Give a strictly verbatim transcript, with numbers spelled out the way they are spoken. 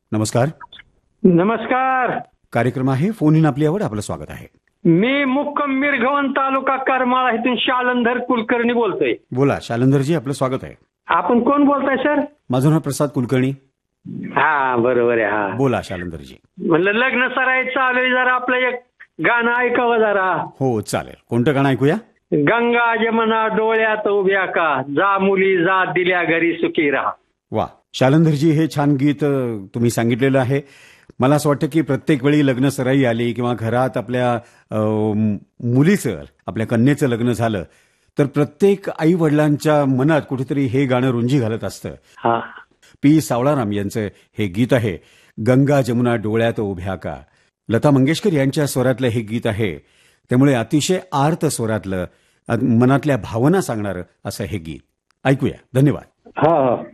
नमस्कार. नमस्कार. कार्यक्रम आहे फोन इन आपली आवड. आपलं स्वागत आहे. मी मुक्कम मिरघवन तालुका करमाळा इथून शालंधर कुलकर्णी बोलतोय. बोला शालंधरजी, आपलं स्वागत आहे. आपण कोण बोलताय सर? माझं नाव प्रसाद कुलकर्णी. हा बरोबर आहे. हा बोला शालंधरजी. म्हणलं लग्न सराई चालू आहे, जरा आपलं एक गाणं ऐकावं जरा. हो चालेल. कोणतं गाणं ऐकूया? गंगा जमुना डोळ्यात उभ्या का, जा मुली जा दिल्या घरी सुखी राहा. वा शालंधरजी, हे छान गीत अ, तुम्ही सांगितलेलं आहे. मला असं वाटतं की प्रत्येक वेळी लग्न सराई आली किंवा घरात आपल्या अ, मुलीचं आपल्या कन्येचं लग्न झालं तर प्रत्येक आई वडिलांच्या मनात कुठेतरी हे गाणं रुंजी घालत असतं. हा पी सावळाराम यांचं हे गीत आहे, गंगा जमुना डोळ्यात उभ्या का. लता मंगेशकर यांच्या स्वरातलं हे गीत आहे, त्यामुळे अतिशय आर्त स्वरातलं, मनातल्या भावना सांगणारं असं हे गीत ऐकूया. धन्यवाद. हा